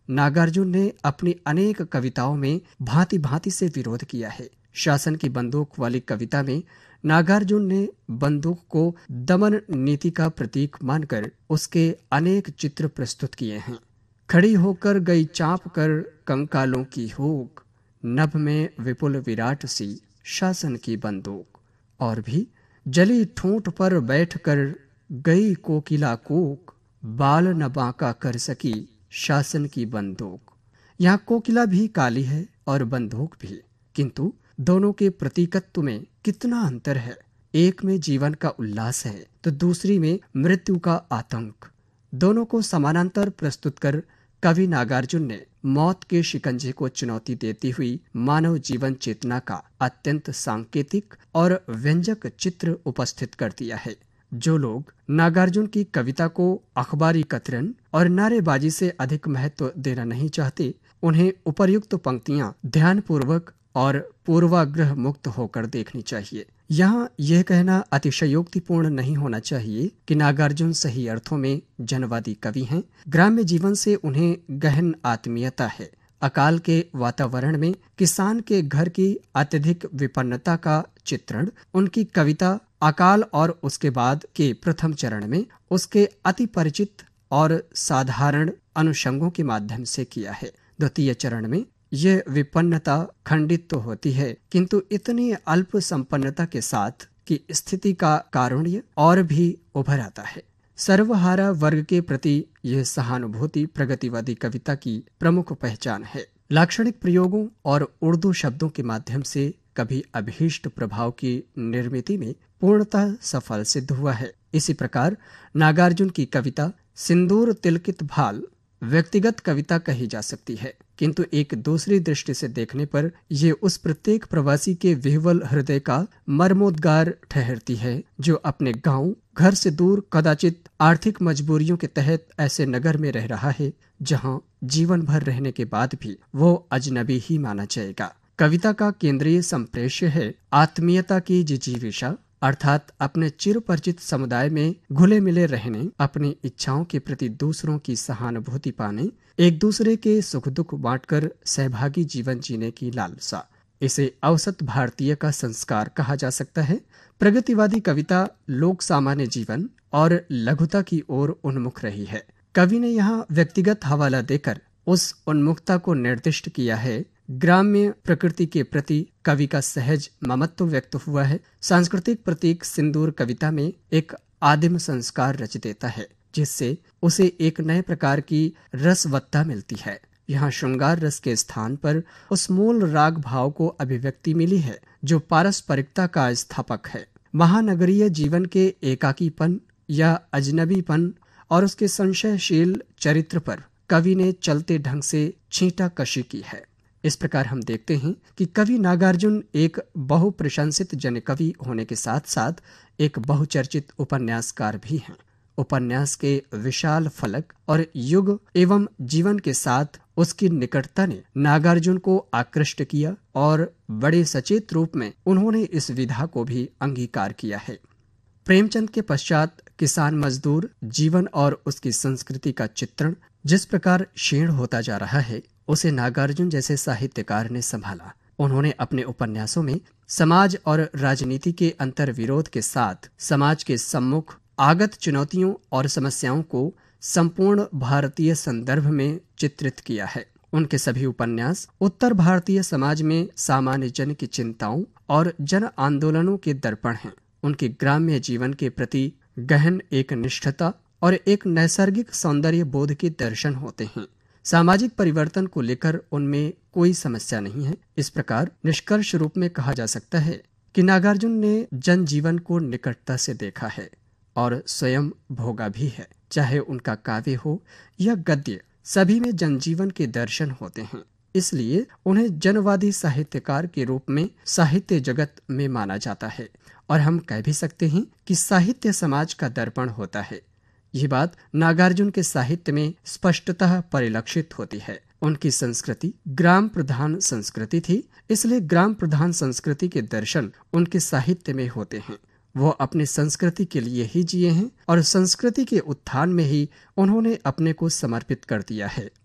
नागार्जुन ने अपनी अनेक कविताओं में भांति भांति से विरोध किया है। शासन की बंदूक वाली कविता में नागार्जुन ने बंदूक को दमन नीति का प्रतीक मानकर उसके अनेक चित्र प्रस्तुत किए हैं। खड़ी होकर गई चाप कर कंकालों की हुक, नभ में विपुल विराट सी शासन की बंदूक। और भी जली ठूंठ पर बैठकर गई कोकिला कूक, बाल न बांका कर सकी शासन की बंदूक। यहाँ कोकिला भी काली है और बंदूक भी, किंतु दोनों के प्रतीकत्व में कितना अंतर है। एक में जीवन का उल्लास है तो दूसरी में मृत्यु का आतंक। दोनों को समानांतर प्रस्तुत कर कवि नागार्जुन ने मौत के शिकंजे को चुनौती देती हुई मानव जीवन चेतना का अत्यंत सांकेतिक और व्यंजक चित्र उपस्थित कर दिया है। जो लोग नागार्जुन की कविता को अखबारी कतरन और नारेबाजी से अधिक महत्व देना नहीं चाहते, उन्हें उपर्युक्त पंक्तियां ध्यानपूर्वक और पूर्वाग्रह मुक्त होकर देखनी चाहिए। यहाँ यह कहना अतिशयोक्तिपूर्ण नहीं होना चाहिए कि नागार्जुन सही अर्थों में जनवादी कवि हैं। ग्राम्य जीवन से उन्हें गहन आत्मीयता है। अकाल के वातावरण में किसान के घर की अत्यधिक विपन्नता का चित्रण उनकी कविता अकाल और उसके बाद के प्रथम चरण में उसके अति परिचित और साधारण अनुषंगों के माध्यम से किया है। द्वितीय चरण में यह विपन्नता खंडित तो होती है, किंतु इतनी अल्प संपन्नता के साथ कि स्थिति का कारुण्य और भी उभर आता है। सर्वहारा वर्ग के प्रति यह सहानुभूति प्रगतिवादी कविता की प्रमुख पहचान है। लाक्षणिक प्रयोगों और उर्दू शब्दों के माध्यम से कभी अभीष्ट प्रभाव की निर्मिति में पूर्णतः सफल सिद्ध हुआ है। इसी प्रकार नागार्जुन की कविता सिंदूर तिलकित भाल व्यक्तिगत कविता कही जा सकती है, किंतु एक दूसरी दृष्टि से देखने पर ये उस प्रत्येक प्रवासी के विह्वल हृदय का मर्मोद्गार ठहरती है जो अपने गांव घर से दूर कदाचित आर्थिक मजबूरियों के तहत ऐसे नगर में रह रहा है जहां जीवन भर रहने के बाद भी वो अजनबी ही माना जाएगा। कविता का केंद्रीय संप्रेष्य है आत्मीयता की जिजीविषा, अर्थात अपने चिरपरिचित समुदाय में घुले मिले रहने, अपनी इच्छाओं के प्रति दूसरों की सहानुभूति पाने, एक दूसरे के सुख दुख बांटकर सहभागी जीवन जीने की लालसा। इसे औसत भारतीय का संस्कार कहा जा सकता है। प्रगतिवादी कविता लोक सामान्य जीवन और लघुता की ओर उन्मुख रही है। कवि ने यहाँ व्यक्तिगत हवाला देकर उस उन्मुखता को निर्दिष्ट किया है। ग्राम्य प्रकृति के प्रति कवि का सहज ममत्व व्यक्त हुआ है। सांस्कृतिक प्रतीक सिंदूर कविता में एक आदिम संस्कार रच देता है, जिससे उसे एक नए प्रकार की रसवत्ता मिलती है। यहाँ श्रृंगार रस के स्थान पर उस मूल राग भाव को अभिव्यक्ति मिली है जो पारस्परिकता का स्थापक है। महानगरीय जीवन के एकाकीपन या अजनबीपन और उसके संशयशील चरित्र पर कवि ने चलते ढंग से छींटा कशी की है। इस प्रकार हम देखते हैं कि कवि नागार्जुन एक बहुप्रशंसित जनकवि होने के साथ साथ एक बहुचर्चित उपन्यासकार भी हैं। उपन्यास के विशाल फलक और युग एवं जीवन के साथ उसकी निकटता ने नागार्जुन को आकृष्ट किया और बड़े सचेत रूप में उन्होंने इस विधा को भी अंगीकार किया है। प्रेमचंद के पश्चात किसान मजदूर जीवन और उसकी संस्कृति का चित्रण जिस प्रकार क्षीण होता जा रहा है, उसे नागार्जुन जैसे साहित्यकार ने संभाला। उन्होंने अपने उपन्यासों में समाज और राजनीति के अंतर विरोध के साथ समाज के सम्मुख आगत चुनौतियों और समस्याओं को संपूर्ण भारतीय संदर्भ में चित्रित किया है। उनके सभी उपन्यास उत्तर भारतीय समाज में सामान्य जन की चिंताओं और जन आंदोलनों के दर्पण हैं। उनके ग्राम्य जीवन के प्रति गहन एक निष्ठता और एक नैसर्गिक सौंदर्य बोध के दर्शन होते हैं। सामाजिक परिवर्तन को लेकर उनमें कोई समस्या नहीं है। इस प्रकार निष्कर्ष रूप में कहा जा सकता है कि नागार्जुन ने जनजीवन को निकटता से देखा है और स्वयं भोगा भी है। चाहे उनका काव्य हो या गद्य, सभी में जनजीवन के दर्शन होते हैं। इसलिए उन्हें जनवादी साहित्यकार के रूप में साहित्य जगत में माना जाता है और हम कह भी सकते हैं कि साहित्य समाज का दर्पण होता है। यह बात नागार्जुन के साहित्य में स्पष्टतः परिलक्षित होती है। उनकी संस्कृति ग्राम प्रधान संस्कृति थी, इसलिए ग्राम प्रधान संस्कृति के दर्शन उनके साहित्य में होते हैं। वो अपनी संस्कृति के लिए ही जिए हैं और संस्कृति के उत्थान में ही उन्होंने अपने को समर्पित कर दिया है।